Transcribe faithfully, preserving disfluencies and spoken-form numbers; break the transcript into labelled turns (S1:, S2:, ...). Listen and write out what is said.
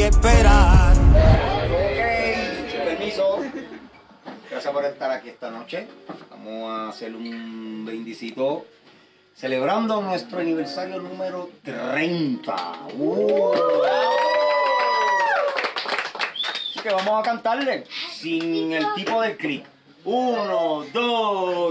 S1: que esperar.
S2: Ok, permiso. Gracias por estar aquí esta noche. Vamos a hacer un brindisito celebrando nuestro aniversario número treinta. Uh. Así que vamos a cantarle sin el tipo del clic. Uno, dos.